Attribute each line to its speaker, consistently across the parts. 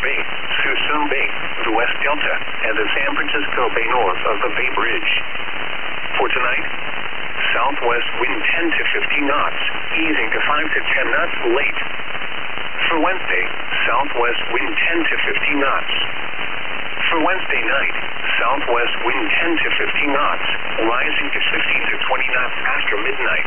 Speaker 1: Bay, Suisun Bay, the West Delta, and the San Francisco Bay north of the Bay Bridge. For tonight, southwest wind 10 to 15 knots, easing to 5 to 10 knots late. For Wednesday, southwest wind 10 to 15 knots. For Wednesday night, southwest wind 10 to 15 knots, rising to 15 to 20 knots after midnight.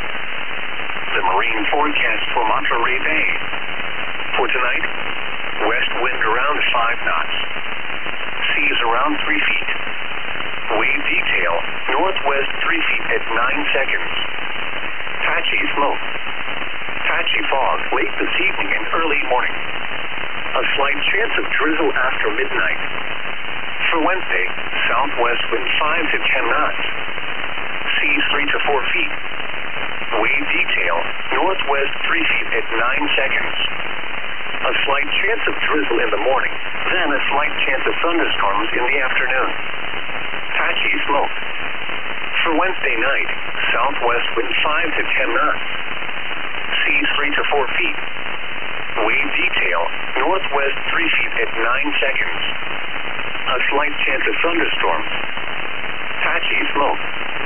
Speaker 1: The marine forecast for Monterey Bay. For tonight, west wind around 5 knots. Seas around 3 feet. Wave detail, northwest 3 feet at 9 seconds. Patchy smoke. Patchy fog late this evening and early morning. A slight chance of drizzle after midnight. For Wednesday, southwest wind 5 to 10 knots. Seas 3 to 4 feet. Wave detail, northwest 3 feet at 9 seconds. A slight chance of drizzle in the morning, then a slight chance of thunderstorms in the afternoon. Patchy smoke. For Wednesday night, southwest wind 5 to 10 knots. Seas 3 to 4 feet. Wave detail, northwest 3 feet at 9 seconds. A slight chance of thunderstorms. Patchy smoke.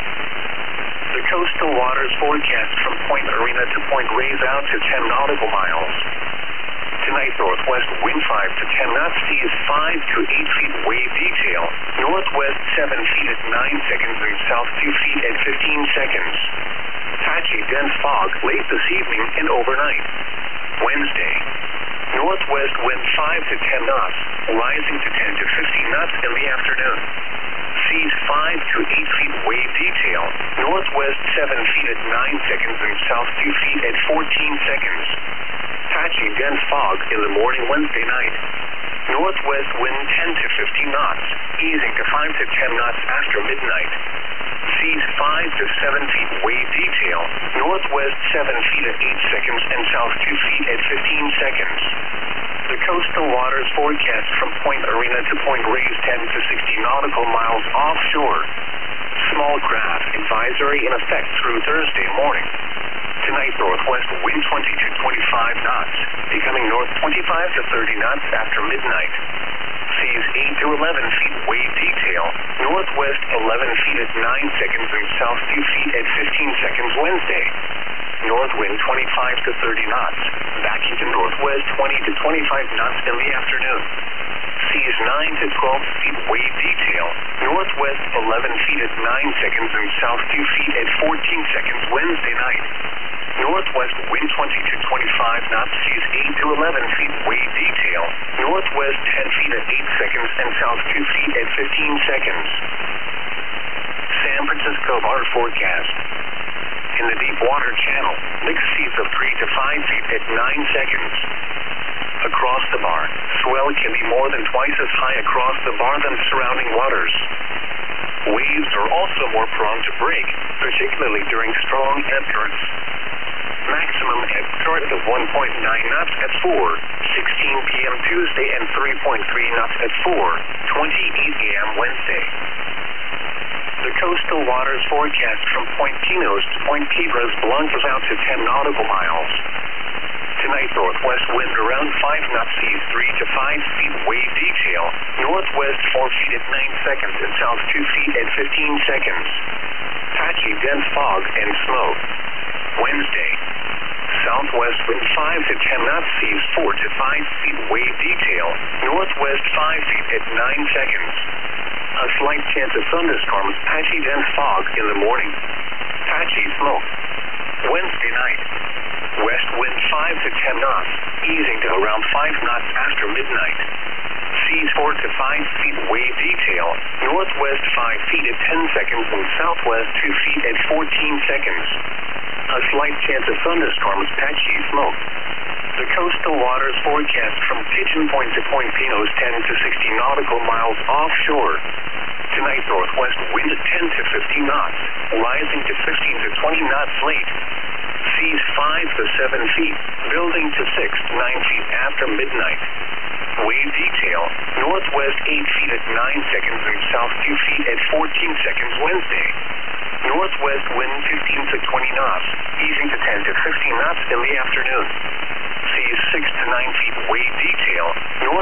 Speaker 1: The coastal waters forecast from Point Arena to Point Reyes out to 10 nautical miles. Tonight, northwest wind 5 to 10 knots, seas 5 to 8 feet, wave detail. Northwest 7 feet at 9 seconds and south 2 feet at 15 seconds. Patchy dense fog late this evening and overnight. Wednesday, northwest wind 5 to 10 knots, rising to 10 to 15 knots in the afternoon. Seas 5 to 8 feet, wave detail. Northwest 7 feet at 9 seconds and south 2 feet at 14 seconds. Patchy dense fog in the morning Wednesday night. Northwest wind 10 to 15 knots, easing to 5 to 10 knots after midnight. Seas 5 to 7 feet, wave detail. Northwest 7 feet at 8 seconds and south 2 feet at 15 seconds. The coastal waters forecast from Point Arena to Point Reyes 10 to 60 nautical miles offshore. Small craft advisory in effect through Thursday morning. Tonight, northwest wind 20 to 25 knots, becoming north 25 to 30 knots after midnight. Seas 8 to 11 feet, wave detail. Northwest 11 feet at 9 seconds and south 2 feet at 15 seconds Wednesday. North wind 25 to 30 knots, back into northwest 20 to 25 knots in the afternoon. Seas 9 to 12 feet, wave detail. Northwest 11 feet at 9 seconds and south 2 feet at 14 seconds Wednesday night. Northwest wind 20 to 25 knots, seas 8 to 11 feet, wave detail. Northwest 10 feet at 8 seconds and south 2 feet at 15 seconds. San Francisco bar forecast. In the deep water channel, mixed seas of 3 to 5 feet at 9 seconds. Across the bar, swell can be more than twice as high across the bar than surrounding waters. Waves are also more prone to break, particularly during strong ebb currents. Maximum ebb current of 1.9 knots at 4:16 p.m. Tuesday and 3.3 knots at 4:28 a.m. Wednesday. The coastal waters forecast from Point Pinos to Point Piedras plunges out to 10 nautical miles. Tonight, northwest wind around 5 knots, seas 3 to 5 feet, wave detail. Northwest 4 feet at 9 seconds and south 2 feet at 15 seconds. Patchy dense fog and smoke. Wednesday, southwest wind 5 to 10 knots, seas 4 to 5 feet, wave detail. Northwest 5 feet at 9 seconds. A slight chance of thunderstorms, patchy dense fog in the morning. Patchy smoke. Wednesday night, west wind 5 to 10 knots, easing to around 5 knots after midnight. Seas 4 to 5 feet, wave detail. Northwest 5 feet at 10 seconds and southwest 2 feet at 14 seconds. A slight chance of thunderstorms, patchy smoke. The coastal waters forecast from Pigeon Point to Point Pinos 10 to 60 nautical miles offshore. Tonight, northwest wind 10 to 15 knots, rising to 15 to 20 knots late. Seas 5 to 7 feet, building to 6 to 9 feet after midnight. Wave detail, northwest 8 feet at 9 seconds and south 2 feet at 14 seconds Wednesday. Northwest wind 15 to 20 knots, easing to 10 to 15 knots in the afternoon. Seas 6 to 9 feet, wave detail, north